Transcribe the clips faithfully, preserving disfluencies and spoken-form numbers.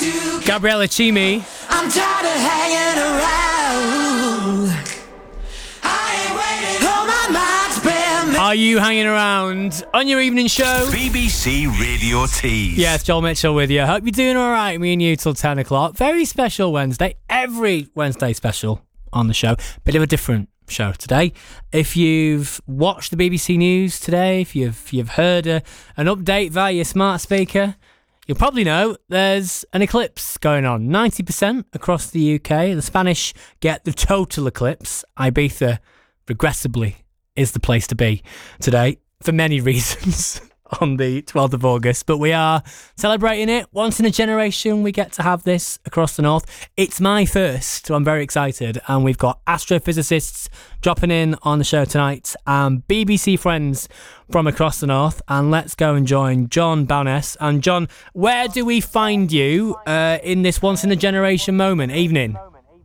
Gabriella Chimi. I'm tired of hanging around. I ain't waiting. Oh, my mind's been. Are you hanging around on your evening show? B B C Radio Tees. Yes, Joel Mitchell with you. Hope you're doing all right. Me and you till ten o'clock. Very special Wednesday. Every Wednesday special on the show. Bit of a different show today. If you've watched the B B C News today, if you've you've heard a, an update via your smart speaker, you'll probably know there's an eclipse going on. ninety percent across the U K. The Spanish get the total eclipse. Ibiza, regrettably, is the place to be today for many reasons on the twelfth of August. But we are celebrating it. Once in a generation, we get to have this across the north. It's my first, so I'm very excited. And we've got astrophysicists dropping in on the show tonight and B B C friends from across the north. And let's go and join John Bowness. And John, where do we find you uh, in this once in a generation moment? Evening.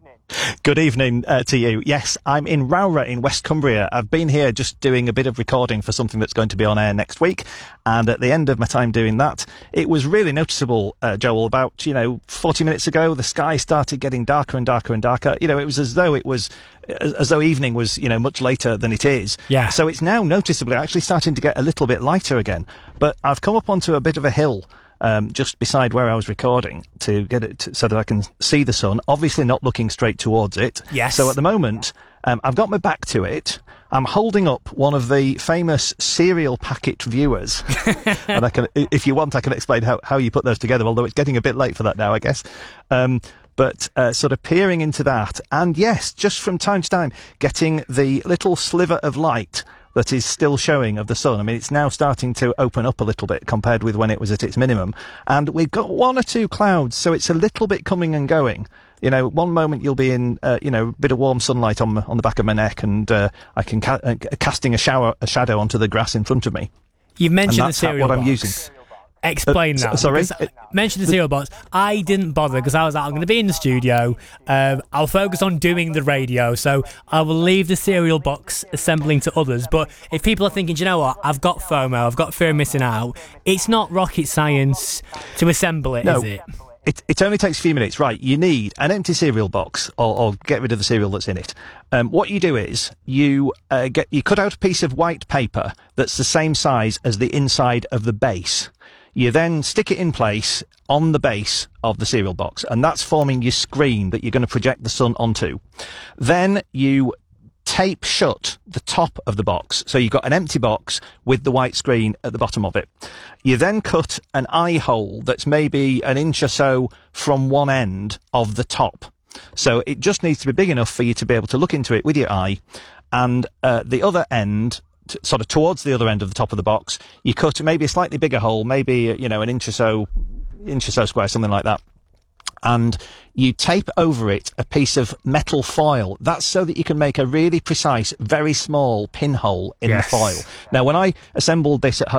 Good evening uh, to you. Yes, I'm in Rowrah in West Cumbria. I've been here just doing a bit of recording for something that's going to be on air next week. And at the end of my time doing that, it was really noticeable, uh, Joel, about, you know, forty minutes ago, the sky started getting darker and darker and darker. You know, it was as though it was, as, as though evening was, you know, much later than it is. Yeah. So it's now noticeably actually starting to get a little bit lighter again. But I've come up onto a bit of a hill Um, just beside where I was recording to get it to, so that I can see the sun, obviously not looking straight towards it. Yes. So at the moment, um, I've got my back to it. I'm holding up one of the famous cereal packet viewers. And I can, if you want, I can explain how, how you put those together, although it's getting a bit late for that now, I guess. Um, but uh, sort of peering into that. And yes, just from time to time, getting the little sliver of light that is still showing of the sun. I mean, it's now starting to open up a little bit compared with when it was at its minimum. And we've got one or two clouds, so it's a little bit coming and going. You know, one moment you'll be in, uh, you know, a bit of warm sunlight on, on the back of my neck, and uh, I can ca- uh, casting a shower, a shadow onto the grass in front of me. You've mentioned and the cereal what box. I'm using. Explain Uh, that. s- sorry? Because, uh, mention the cereal box. I didn't bother because I was like, I'm going to be in the studio. Um, I'll focus on doing the radio, so I will leave the cereal box assembling to others. But if people are thinking, do you know what? I've got FOMO. I've got fear of missing out. It's not rocket science to assemble it, No. is it? It, it only takes a few minutes. Right, you need an empty cereal box, or, or get rid of the cereal that's in it. Um, what you do is you uh, get you cut out a piece of white paper that's the same size as the inside of the base. You then stick it in place on the base of the cereal box, and that's forming your screen that you're going to project the sun onto. Then you tape shut the top of the box. So you've got an empty box with the white screen at the bottom of it. You then cut an eye hole that's maybe an inch or so from one end of the top. So it just needs to be big enough for you to be able to look into it with your eye. And uh, the other end, t- sort of towards the other end of the top of the box, you cut maybe a slightly bigger hole, maybe, you know, an inch or so, inch or so square, something like that. And you tape over it a piece of metal foil. That's so that you can make a really precise, very small pinhole in Yes. the foil. Now, when I assembled this at home,